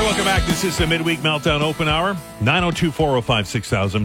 right, welcome back. This is the Midweek Meltdown Open Hour. 902-405-6000.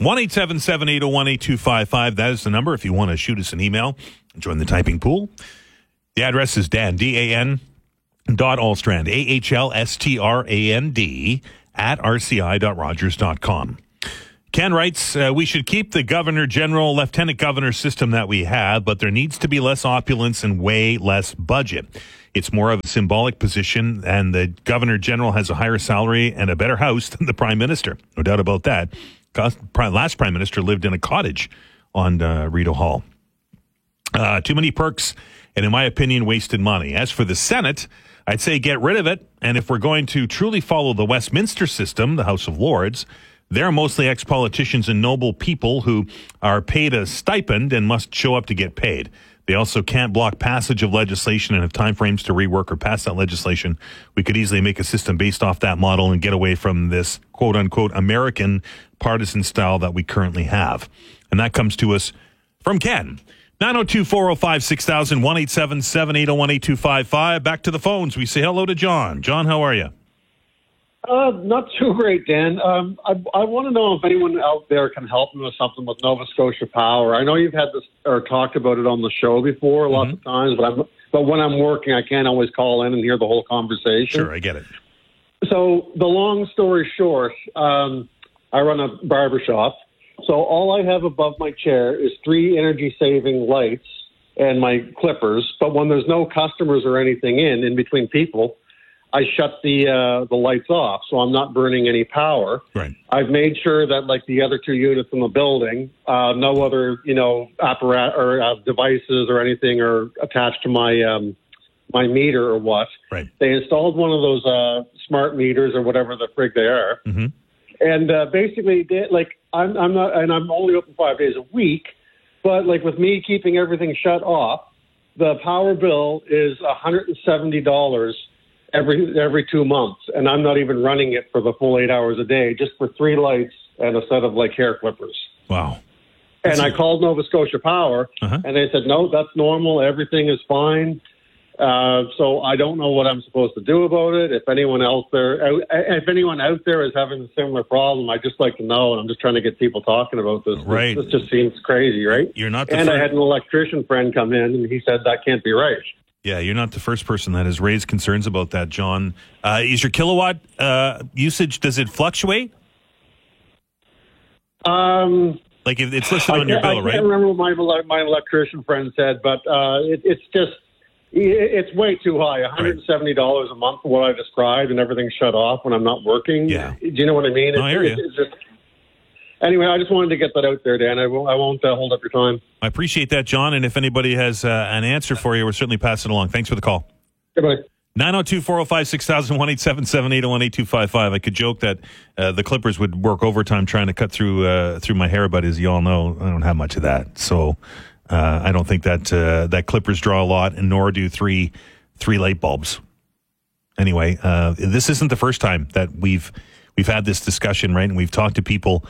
1-877-801-8255. That is the number if you want to shoot us an email. Join the typing pool. The address is Dan, D-A-N, .Ahlstrand, A-H-L-S-T-R-A-N-D, @rci.rogers.com. Ken writes, we should keep the governor general, lieutenant governor system that we have, but there needs to be less opulence and way less budget. It's more of a symbolic position, and the governor general has a higher salary and a better house than the prime minister. No doubt about that. Last prime minister lived in a cottage on Rideau Hall. Too many perks, and in my opinion, wasted money. As for the Senate, I'd say get rid of it. And if we're going to truly follow the Westminster system, the House of Lords, they're mostly ex-politicians and noble people who are paid a stipend and must show up to get paid. They also can't block passage of legislation and have timeframes to rework or pass that legislation. We could easily make a system based off that model and get away from this quote-unquote American partisan style that we currently have. And that comes to us from Ken. 902-405-6000, 1-877-801-8255. Back to the phones. We say hello to John. John, how are you? Not too great, Dan. I want to know if anyone out there can help me with something with Nova Scotia Power. I know you've had this or talked about it on the show before lots of times, but when I'm working, I can't always call in and hear the whole conversation. Sure, I get it. So the long story short, I run a barbershop. So all I have above my chair is 3 energy-saving lights and my clippers. But when there's no customers or anything in between people, I shut the lights off, so I'm not burning any power. Right. I've made sure that, like the other 2 units in the building, no other apparatus or devices or anything are attached to my my meter or what. Right. They installed one of those smart meters or whatever the frig they are, and basically, I'm not, and I'm only open 5 days a week, but like with me keeping everything shut off, the power bill is $170. Every 2 months, and I'm not even running it for the full 8 hours a day, just for 3 lights and a set of hair clippers. Wow. And I called Nova Scotia Power, and they said, no, that's normal. Everything is fine. So I don't know what I'm supposed to do about it. If anyone out there is having a similar problem, I'd just like to know, and I'm just trying to get people talking about this. Right. This just seems crazy, right? You're not the I had an electrician friend come in, and he said that can't be right. Yeah, you're not the first person that has raised concerns about that, John. Is your kilowatt usage, does it fluctuate? Like if it's listed on your bill, right? I can't remember what my electrician friend said, but it's way too high. $170 a month for what I described, and everything's shut off when I'm not working. Yeah. Do you know what I mean? I hear you. Anyway, I just wanted to get that out there, Dan. I won't hold up your time. I appreciate that, John. And if anybody has an answer for you, we'll certainly pass it along. Thanks for the call. Goodbye. 902-405-6000, 1-877-801-8255. I could joke that the clippers would work overtime trying to cut through my hair, but as you all know, I don't have much of that. So I don't think that clippers draw a lot, and nor do three light bulbs. Anyway, this isn't the first time that we've had this discussion, right? And we've talked to people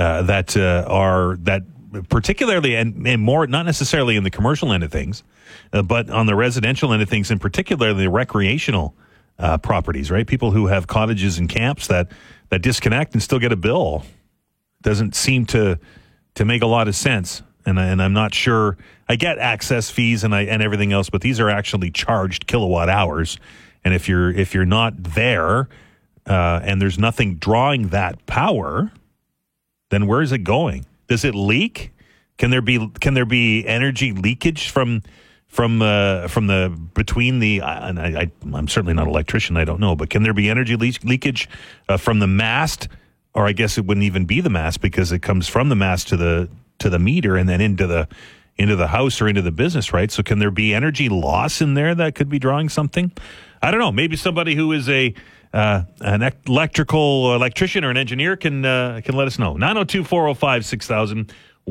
that particularly and more, not necessarily in the commercial end of things, but on the residential end of things, and particularly the recreational properties, right? People who have cottages and camps that disconnect and still get a bill. Doesn't seem to make a lot of sense. And I'm not sure. I get access fees and everything else, but these are actually charged kilowatt hours. And if you're not there, and there's nothing drawing that power, then where is it going? Does it leak? Can there be energy leakage from the between the? And I'm certainly not an electrician. I don't know, but can there be energy leakage from the mast? Or I guess it wouldn't even be the mast because it comes from the mast to the meter and then into the house or into the business, right? So can there be energy loss in there that could be drawing something? I don't know. Maybe somebody who is an electrician or an engineer can let us know. 902-405-6000,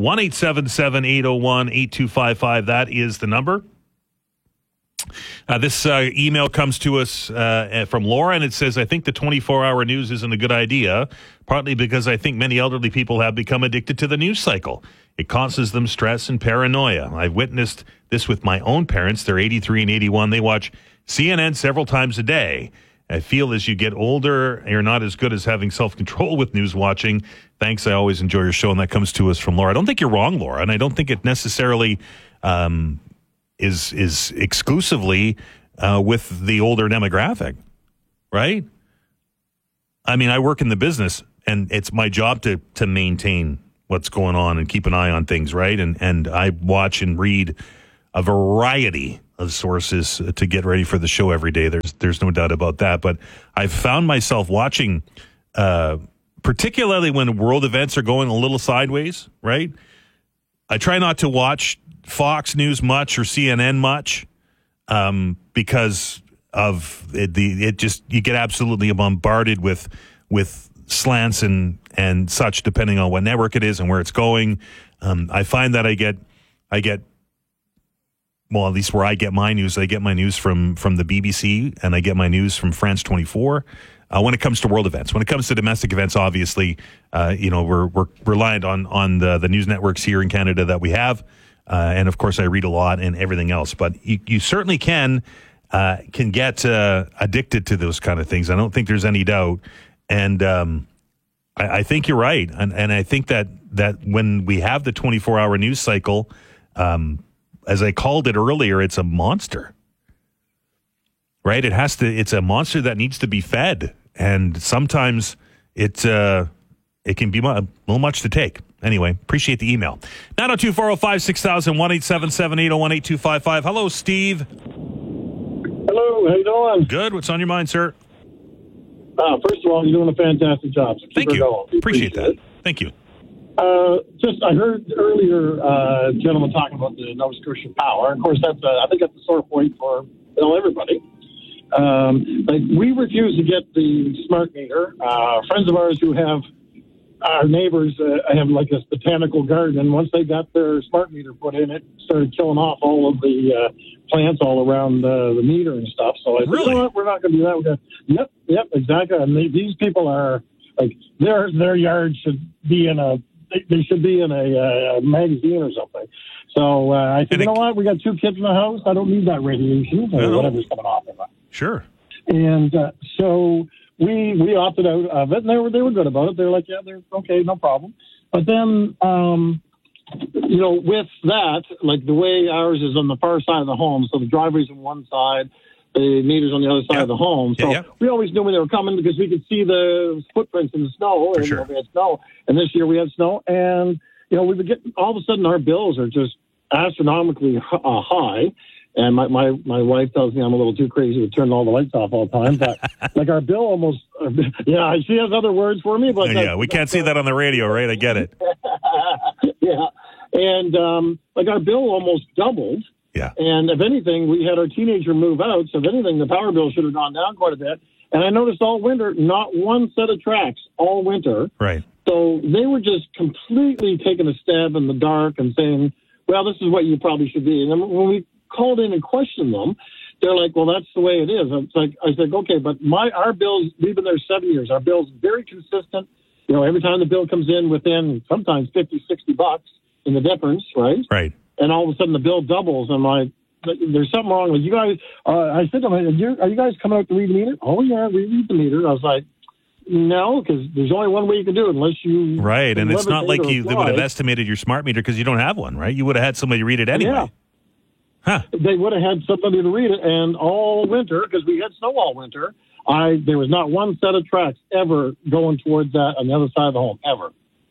1-877-801-8255. That is the number. This email comes to us from Laura, and it says, I think the 24-hour news isn't a good idea, partly because I think many elderly people have become addicted to the news cycle. It causes them stress and paranoia. I've witnessed this with my own parents. They're 83 and 81. They watch CNN several times a day. I feel as you get older, you're not as good as having self-control with news watching. Thanks. I always enjoy your show. And that comes to us from Laura. I don't think you're wrong, Laura. And I don't think it necessarily is exclusively with the older demographic, right? I mean, I work in the business, and it's my job to maintain what's going on and keep an eye on things, right? And I watch and read a variety of sources to get ready for the show every day. There's no doubt about that. But I've found myself watching, particularly when world events are going a little sideways, right? I try not to watch Fox News much or CNN much because of it just you get absolutely bombarded with slants and such depending on what network it is and where it's going. I find that I get well, at least where I get my news from the BBC, and I get my news from France 24. When it comes to world events, when it comes to domestic events, obviously, we're reliant on the news networks here in Canada that we have, and of course, I read a lot and everything else. But you certainly can get addicted to those kind of things. I don't think there's any doubt, and I think you're right, and I think that when we have the 24-hour news cycle. As I called it earlier, it's a monster, right? It's a monster that needs to be fed. And sometimes it can be a little much to take. Anyway, appreciate the email. 902-405-6000, 1-877-801-8255. Hello, Steve. Hello, how you doing? Good. What's on your mind, sir? First of all, you're doing a fantastic job. So thank you. Appreciate that. Thank you. I heard earlier gentleman talking about the Nova Scotia Power. Of course, I think that's a sore point for everybody. We refuse to get the smart meter. Friends of ours who have our neighbors have like this botanical garden, and once they got their smart meter put in, it started killing off all of the plants all around the meter and stuff. So I said, really? You know what? We're not going to do that. We're gonna, yep, exactly. And these people are like their yard should be in a. They should be in a magazine or something. So I said, you know what? We got 2 kids in the house. I don't need that radiation or whatever's coming off of it. Sure. And so we opted out of it, and they were good about it. They're like, yeah, they're okay, no problem. But then, with that, like the way ours is on the far side of the home, so the driveway's on one side, the meter's on the other side of the home. So we always knew when they were coming because we could see the footprints in the snow. And we had snow. And this year we had snow. And, we would get, all of a sudden our bills are just astronomically high. And my wife tells me I'm a little too crazy to turn all the lights off all the time. But like our bill almost, she has other words for me. But we can't see that on the radio, right? I get it. Yeah. And like our bill almost doubled. Yeah. And if anything, we had our teenager move out. So if anything, the power bill should have gone down quite a bit. And I noticed all winter, not one set of tracks all winter. Right. So they were just completely taking a stab in the dark and saying, well, this is what you probably should be. And then when we called in and questioned them, they're like, well, that's the way it is. I said, okay, but our bills, we've been there 7 years. Our bill's very consistent. Every time the bill comes in within sometimes $50, $60 in the difference, right? Right. And all of a sudden the bill doubles. I'm like, there's something wrong with you guys. I said to them, are you guys coming out to read the meter? Oh, yeah, we read the meter. I was like, no, because there's only one way you can do it unless you... Right, and it's not like they would have estimated your smart meter because you don't have one, right? You would have had somebody read it anyway. Yeah. Huh. They would have had somebody to read it, and all winter, because we had snow all winter, there was not one set of tracks ever going towards that on the other side of the home, ever.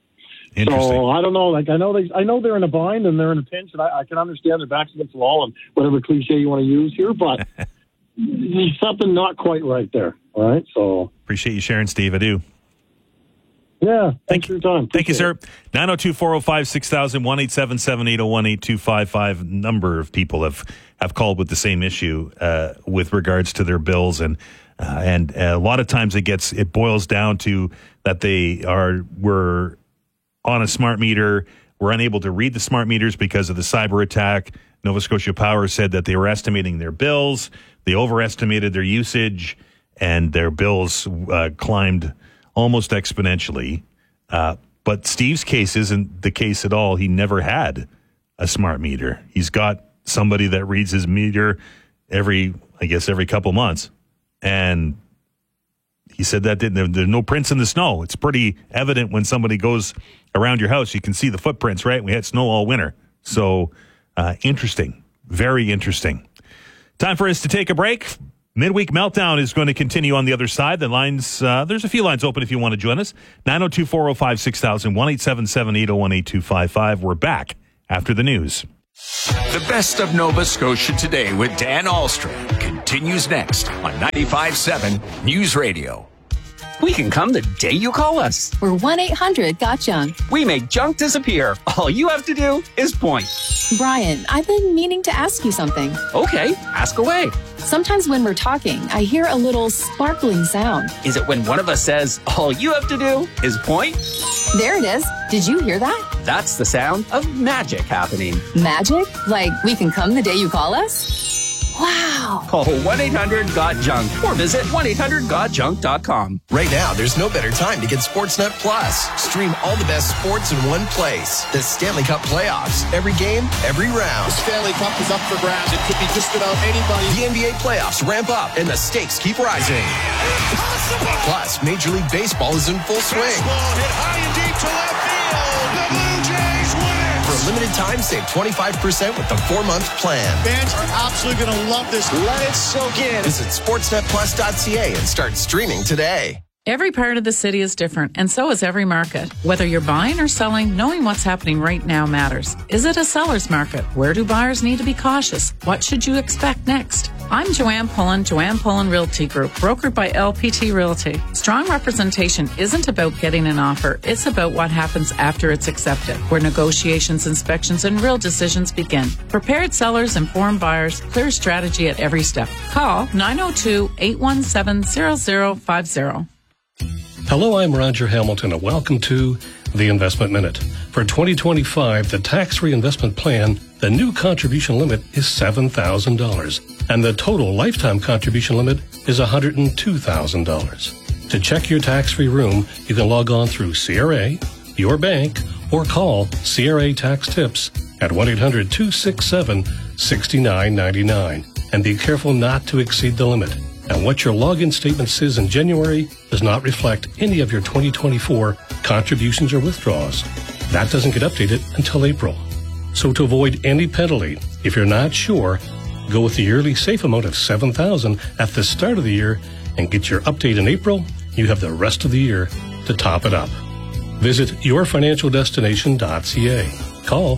So I don't know. Like I know they're in a bind and they're in a pinch, and I can understand their backs against the wall and whatever cliche you want to use here, but there's something not quite right there. All right. So appreciate you sharing, Steve. I do. Yeah. Thanks for your time. Thank you, sir. 902-405-6000, 1-877-801-8255. Number of people have called with the same issue with regards to their bills, and a lot of times it boils down to that we're on a smart meter. We're unable to read the smart meters because of the cyber attack. Nova Scotia Power said that they were estimating their bills. They overestimated their usage, and their bills climbed almost exponentially. But Steve's case isn't the case at all. He never had a smart meter. He's got somebody that reads his meter every couple months. And He said that there's no prints in the snow. It's pretty evident when somebody goes around your house. You can see the footprints, right? We had snow all winter. So interesting. Very interesting. Time for us to take a break. Midweek Meltdown is going to continue on the other side. The lines, there's a few lines open if you want to join us. 902-405-6000, 1-877-801-8255. We're back after the news. The best of Nova Scotia Today with Dan Ahlstrom continues next on 95.7 News Radio. We can come the day you call us. We're 1-800-GOT-JUNK. We make junk disappear. All you have to do is point. Brian, I've been meaning to ask you something. Okay, ask away. Sometimes when we're talking, I hear a little sparkling sound. Is it when one of us says, all you have to do is point? There it is. Did you hear that? That's the sound of magic happening. Magic? Like we can come the day you call us? Wow. Call 1-800-GOT-JUNK or visit 1-800-GOT-JUNK.com. Right now, there's no better time to get Sportsnet Plus. Stream all the best sports in one place. The Stanley Cup playoffs. Every game, every round. The Stanley Cup is up for grabs. It could be just about anybody. The NBA playoffs ramp up and the stakes keep rising. Impossible. Plus, Major League Baseball is in full swing. Baseball hit high and deep to left field. The Blue Jays win it. For a limited time, save 25% with the 4-month plan. Fans are absolutely going to love this. Let it soak in. Visit sportsnetplus.ca and start streaming today. Every part of the city is different, and so is every market. Whether you're buying or selling, knowing what's happening right now matters. Is it a seller's market? Where do buyers need to be cautious? What should you expect next? I'm Joanne Pullen Realty Group, brokered by LPT Realty. Strong representation isn't about getting an offer. It's about what happens after it's accepted, where negotiations, inspections, and real decisions begin. Prepared sellers, informed buyers, clear strategy at every step. Call 902-817-0050. Hello, I'm Roger Hamilton, and welcome to The Investment Minute. For 2025, the Tax Reinvestment Plan, the new contribution limit is $7,000, and the total lifetime contribution limit is $102,000. To check your tax-free room, you can log on through CRA, your bank, or call CRA Tax Tips at 1-800-267-6999. And be careful not to exceed the limit. And what your login statement says in January does not reflect any of your 2024 contributions or withdrawals. That doesn't get updated until April. So to avoid any penalty, if you're not sure, go with the yearly safe amount of $7,000 at the start of the year and get your update in April. You have the rest of the year to top it up. Visit yourfinancialdestination.ca. Call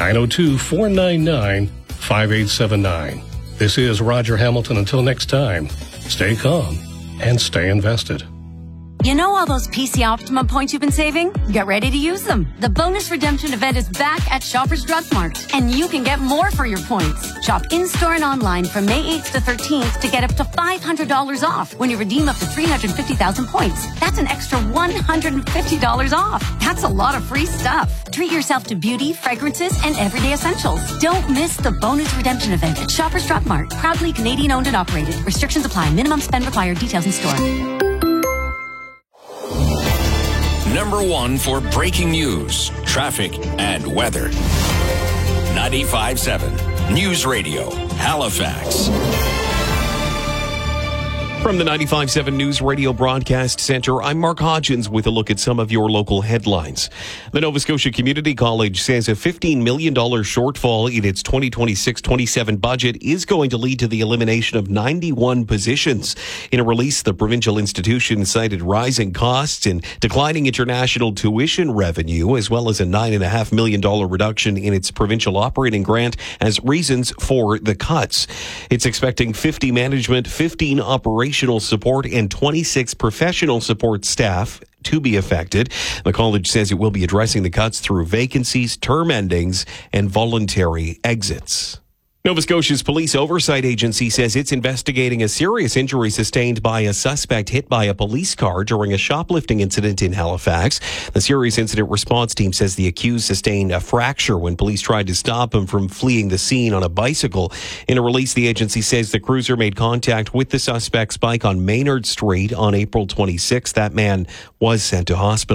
902-499-5879. This is Roger Hamilton. Until next time, stay calm and stay invested. You know all those PC Optimum points you've been saving? Get ready to use them. The bonus redemption event is back at Shoppers Drug Mart, and you can get more for your points. Shop in-store and online from May 8th to 13th to get up to $500 off when you redeem up to 350,000 points. That's an extra $150 off. That's a lot of free stuff. Treat yourself to beauty, fragrances, and everyday essentials. Don't miss the bonus redemption event at Shoppers Drug Mart. Proudly Canadian owned and operated. Restrictions apply. Minimum spend required. Details in store. Number one for breaking news, traffic, and weather. 95.7 News Radio, Halifax. From the 95.7 News Radio Broadcast Centre, I'm Mark Hodgins with a look at some of your local headlines. The Nova Scotia Community College says a $15 million shortfall in its 2026-27 budget is going to lead to the elimination of 91 positions. In a release, the provincial institution cited rising costs and declining international tuition revenue, as well as a $9.5 million reduction in its provincial operating grant as reasons for the cuts. It's expecting 50 management, 15 operational support, and 26 professional support staff to be affected. The college says it will be addressing the cuts through vacancies, term endings, and voluntary exits. Nova Scotia's Police Oversight Agency says it's investigating a serious injury sustained by a suspect hit by a police car during a shoplifting incident in Halifax. The serious incident response team says the accused sustained a fracture when police tried to stop him from fleeing the scene on a bicycle. In a release, the agency says the cruiser made contact with the suspect's bike on Maynard Street on April 26. That man was sent to hospital.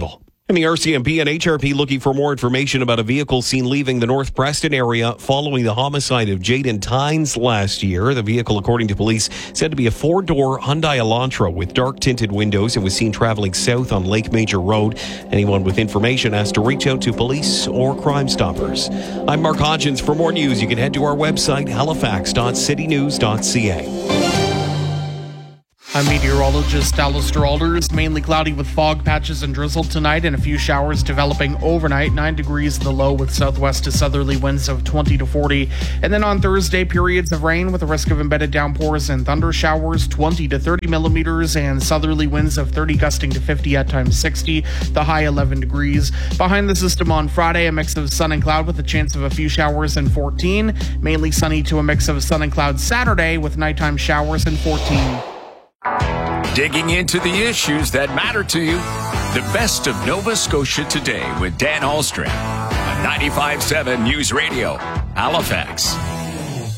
And the RCMP and HRP looking for more information about a vehicle seen leaving the North Preston area following the homicide of Jaden Tynes last year. The vehicle, according to police, said to be a 4-door Hyundai Elantra with dark tinted windows and was seen traveling south on Lake Major Road. Anyone with information has to reach out to police or Crime Stoppers. I'm Mark Hodgins. For more news, you can head to our website, halifax.citynews.ca. I'm meteorologist Alistair Alders. Mainly cloudy with fog patches and drizzle tonight and a few showers developing overnight. 9 degrees the low with southwest to southerly winds of 20 to 40. And then on Thursday, periods of rain with a risk of embedded downpours and thunder showers, 20 to 30 millimeters, and southerly winds of 30 gusting to 50 at times 60. The high 11 degrees. Behind the system on Friday, a mix of sun and cloud with a chance of a few showers and 14. Mainly sunny to a mix of sun and cloud Saturday with nighttime showers and 14. Digging into the issues that matter to you. The best of Nova Scotia today with Dan Ahlstrom on 95.7 News Radio, Halifax.